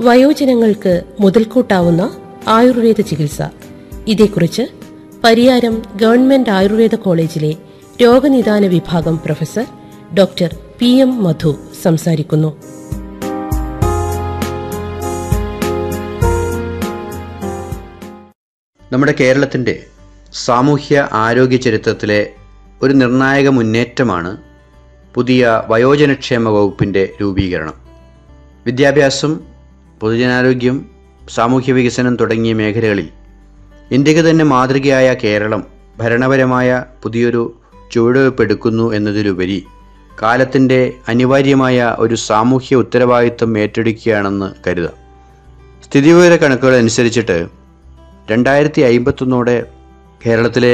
വയോജനങ്ങൾക്ക് മുതൽക്കൂട്ടാവുന്ന ആയുർവേദ ചികിത്സ. ഇതേക്കുറിച്ച് പരിയാരം ഗവൺമെന്റ് ആയുർവേദ കോളേജിലെ രോഗനിദാന വിഭാഗം പ്രൊഫസർ ഡോക്ടർ PM മധു സംസാരിക്കുന്നു. നമ്മുടെ കേരളത്തിൻ്റെ സാമൂഹ്യ ആരോഗ്യ ചരിത്രത്തിലെ ഒരു നിർണായക മുന്നേറ്റമാണ് പുതിയ വയോജനക്ഷേമ വകുപ്പിൻ്റെ രൂപീകരണം. വിദ്യാഭ്യാസം, പൊതുജനാരോഗ്യം, സാമൂഹ്യ വികസനം തുടങ്ങിയ മേഖലകളിൽ ഇന്ത്യക്ക് തന്നെ മാതൃകയായ കേരളം ഭരണപരമായ പുതിയൊരു ചുവടുവെപ്പെടുക്കുന്നു എന്നതിലുപരി കാലത്തിൻ്റെ അനിവാര്യമായ ഒരു സാമൂഹ്യ ഉത്തരവാദിത്വം ഏറ്റെടുക്കുകയാണെന്ന് കരുതാം. സ്ഥിതിവിവര കണക്കുകൾ അനുസരിച്ചിട്ട് 2051 കേരളത്തിലെ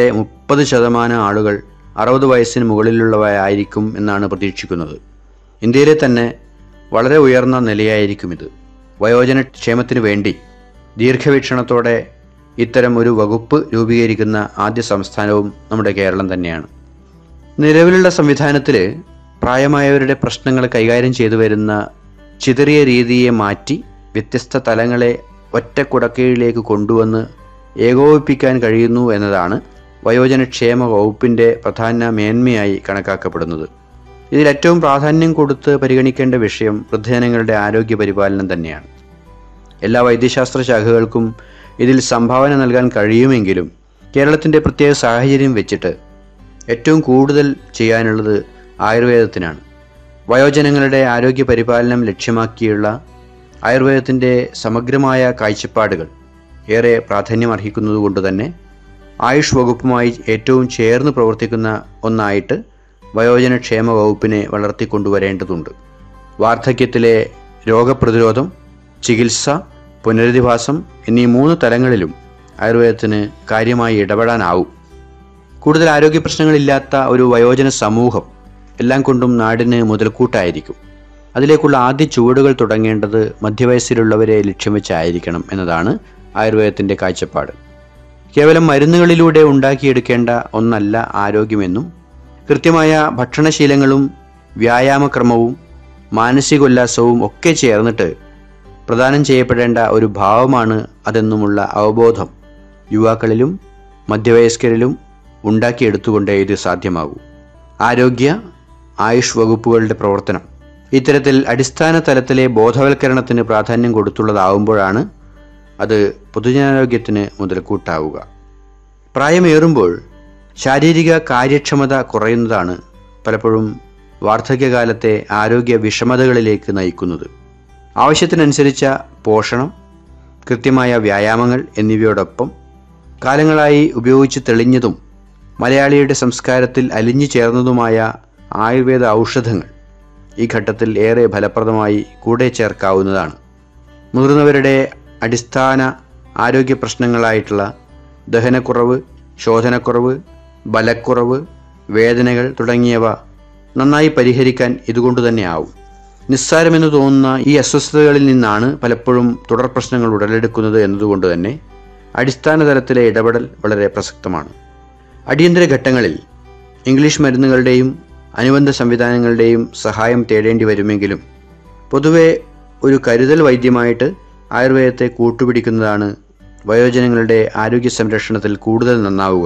30% ആളുകൾ 60 വയസ്സിന് മുകളിലുള്ളവയായിരിക്കും എന്നാണ് പ്രതീക്ഷിക്കുന്നത്. ഇന്ത്യയിലെ തന്നെ വളരെ ഉയർന്ന നിലയായിരിക്കും ഇത്. വയോജന ക്ഷേമത്തിന് വേണ്ടി ദീർഘവീക്ഷണത്തോടെ ഇത്തരം ഒരു വകുപ്പ് രൂപീകരിക്കുന്ന ആദ്യ സംസ്ഥാനവും നമ്മുടെ കേരളം തന്നെയാണ്. നിലവിലുള്ള സംവിധാനത്തിൽ പ്രായമായവരുടെ പ്രശ്നങ്ങൾ കൈകാര്യം ചെയ്തു വരുന്ന ചിതറിയ രീതിയെ മാറ്റി വ്യത്യസ്ത തലങ്ങളെ ഒറ്റ കുടക്കീഴിലേക്ക് കൊണ്ടുവന്ന് ഏകോപിപ്പിക്കാൻ കഴിയുന്നു എന്നതാണ് വയോജനക്ഷേമ വകുപ്പിൻ്റെ പ്രധാന മേന്മയായി കണക്കാക്കപ്പെടുന്നത്. ഇതിൽ ഏറ്റവും പ്രാധാന്യം കൊടുത്ത് പരിഗണിക്കേണ്ട വിഷയം വൃദ്ധജനങ്ങളുടെ ആരോഗ്യ പരിപാലനം തന്നെയാണ്. എല്ലാ വൈദ്യശാസ്ത്ര ശാഖകൾക്കും ഇതിൽ സംഭാവന നൽകാൻ കഴിയുമെങ്കിലും കേരളത്തിൻ്റെ പ്രത്യേക സാഹചര്യം വെച്ചിട്ട് ഏറ്റവും കൂടുതൽ ചെയ്യാനുള്ളത് ആയുർവേദത്തിനാണ്. വയോജനങ്ങളുടെ ആരോഗ്യ പരിപാലനം ലക്ഷ്യമാക്കിയുള്ള ആയുർവേദത്തിൻ്റെ സമഗ്രമായ കാഴ്ചപ്പാടുകൾ ഏറെ പ്രാധാന്യമർഹിക്കുന്നതുകൊണ്ട് തന്നെ ആയുഷ് വകുപ്പുമായി ഏറ്റവും ചേർന്ന് പ്രവർത്തിക്കുന്ന ഒന്നായിട്ട് വയോജനക്ഷേമ വകുപ്പിനെ വളർത്തിക്കൊണ്ടുവരേണ്ടതുണ്ട്. വാർദ്ധക്യത്തിലെ രോഗപ്രതിരോധം, ചികിത്സ, പുനരധിവാസം എന്നീ 3 തലങ്ങളിലും ആയുർവേദത്തിന് കാര്യമായി ഇടപെടാനാവും. കൂടുതൽ ആരോഗ്യ പ്രശ്നങ്ങളില്ലാത്ത ഒരു വയോജന സമൂഹം എല്ലാം കൊണ്ടും നാടിന് മുതൽക്കൂട്ടായിരിക്കും. അതിലേക്കുള്ള ആദ്യ ചുവടുകൾ തുടങ്ങേണ്ടത് മധ്യവയസ്സിലുള്ളവരെ ലക്ഷ്യം വെച്ചായിരിക്കണം എന്നതാണ് ആയുർവേദത്തിൻ്റെ കാഴ്ചപ്പാട്. കേവലം മരുന്നുകളിലൂടെ ഉണ്ടാക്കിയെടുക്കേണ്ട ഒന്നല്ല ആരോഗ്യമെന്നും കൃത്യമായ ഭക്ഷണശീലങ്ങളും വ്യായാമക്രമവും മാനസികോല്ലാസവും ഒക്കെ ചേർന്നിട്ട് പ്രദാനം ചെയ്യപ്പെടേണ്ട ഒരു ഭാവമാണ് അതെന്നുമുള്ള അവബോധം യുവാക്കളിലും മധ്യവയസ്കരിലും ഉണ്ടാക്കിയെടുത്തുകൊണ്ടേ ഇത് സാധ്യമാകൂ. ആരോഗ്യ ആയുഷ് വകുപ്പുകളുടെ പ്രവർത്തനം ഇത്തരത്തിൽ അടിസ്ഥാന തലത്തിലെ ബോധവൽക്കരണത്തിന് പ്രാധാന്യം കൊടുത്തുള്ളതാവുമ്പോഴാണ് അത് പൊതുജനാരോഗ്യത്തിന് മുതൽക്കൂട്ടാവുക. പ്രായമേറുമ്പോൾ ശാരീരിക കാര്യക്ഷമത കുറയുന്നതാണ് പലപ്പോഴും വാർദ്ധക്യകാലത്തെ ആരോഗ്യ വിഷമതകളിലേക്ക് നയിക്കുന്നത്. ആവശ്യത്തിനനുസരിച്ച പോഷണം, കൃത്യമായ വ്യായാമങ്ങൾ എന്നിവയോടൊപ്പം കാലങ്ങളായി ഉപയോഗിച്ച് തെളിഞ്ഞതും മലയാളിയുടെ സംസ്കാരത്തിൽ അലിഞ്ഞു ചേർന്നതുമായ ആയുർവേദ ഔഷധങ്ങൾ ഈ ഘട്ടത്തിൽ ഏറെ ഫലപ്രദമായി കൂടെ ചേർക്കാവുന്നതാണ്. മുതിർന്നവരുടെ അടിസ്ഥാന ആരോഗ്യ പ്രശ്നങ്ങളായിട്ടുള്ള ദഹനക്കുറവ്, ശോധനക്കുറവ്, ബലക്കുറവ്, വേദനകൾ തുടങ്ങിയവ നന്നായി പരിഹരിക്കാൻ ഇതുകൊണ്ട് തന്നെ ആവും. നിസ്സാരമെന്ന് തോന്നുന്ന ഈ അസ്വസ്ഥതകളിൽ നിന്നാണ് പലപ്പോഴും തുടർ പ്രശ്നങ്ങൾ ഉടലെടുക്കുന്നത് എന്നതുകൊണ്ട് തന്നെ അടിസ്ഥാന തലത്തിലെ ഇടപെടൽ വളരെ പ്രസക്തമാണ്. അടിയന്തര ഘട്ടങ്ങളിൽ ഇംഗ്ലീഷ് മരുന്നുകളുടെയും അനുബന്ധ സംവിധാനങ്ങളുടെയും സഹായം തേടേണ്ടി വരുമെങ്കിലും പൊതുവെ ഒരു കരുതൽ വൈദ്യമായിട്ട് ആയുർവേദത്തെ കൂട്ടുപിടിക്കുന്നതാണ് വയോജനങ്ങളുടെ ആരോഗ്യ സംരക്ഷണത്തിൽ കൂടുതൽ നന്നാവുക.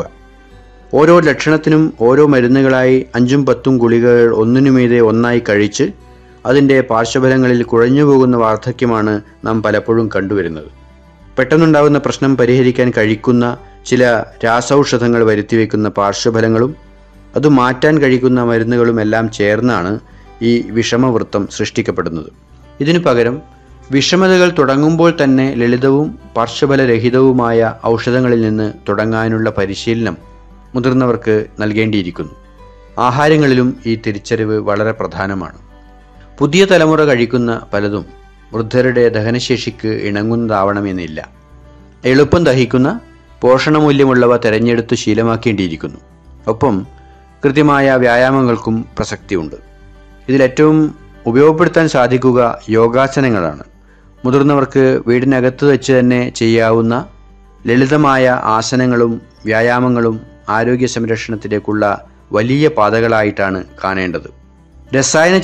ഓരോ ലക്ഷണത്തിനും ഓരോ മരുന്നുകളായി 5ഉം 10ഉം ഗുളികകൾ ഒന്നിനുമീതെ ഒന്നായി കഴിച്ച് അതിൻ്റെ പാർശ്വഫലങ്ങളിൽ കുഴഞ്ഞുപോകുന്ന വാർദ്ധക്യമാണ് നാം പലപ്പോഴും കണ്ടുവരുന്നത്. പെട്ടെന്നുണ്ടാകുന്ന പ്രശ്നം പരിഹരിക്കാൻ കഴിക്കുന്ന ചില രാസൌഷധങ്ങൾ വരുത്തിവെക്കുന്ന പാർശ്വഫലങ്ങളും അത് മാറ്റാൻ കഴിക്കുന്ന മരുന്നുകളും എല്ലാം ചേർന്നാണ് ഈ വിഷമവൃത്തം സൃഷ്ടിക്കപ്പെടുന്നത്. ഇതിനു പകരം വിഷമതകൾ തുടങ്ങുമ്പോൾ തന്നെ ലളിതവും പാർശ്വഫലരഹിതവുമായ ഔഷധങ്ങളിൽ നിന്ന് തുടങ്ങാനുള്ള പരിശീലനം മുതിർന്നവർക്ക് നൽകേണ്ടിയിരിക്കുന്നു. ആഹാരങ്ങളിലും ഈ തിരിച്ചറിവ് വളരെ പ്രധാനമാണ്. പുതിയ തലമുറ കഴിക്കുന്ന പലതും വൃദ്ധരുടെ ദഹനശേഷിക്ക് ഇണങ്ങുന്നതാവണമെന്നില്ല. എളുപ്പം ദഹിക്കുന്ന പോഷണമൂല്യമുള്ളവ തിരഞ്ഞെടുത്ത് ശീലമാക്കേണ്ടിയിരിക്കുന്നു. ഒപ്പം കൃത്യമായ വ്യായാമങ്ങൾക്കും പ്രസക്തിയുണ്ട്. ഇതിലേറ്റവും ഉപയോഗപ്പെടുത്താൻ സാധിക്കുക യോഗാസനങ്ങളാണ്. മുതിർന്നവർക്ക് വീടിനകത്ത് വെച്ച് തന്നെ ചെയ്യാവുന്ന ലളിതമായ ആസനങ്ങളും വ്യായാമങ്ങളും ആരോഗ്യ സംരക്ഷണത്തിലേക്കുള്ള വലിയ പാതകളായിട്ടാണ് കാണേണ്ടത്. രസായന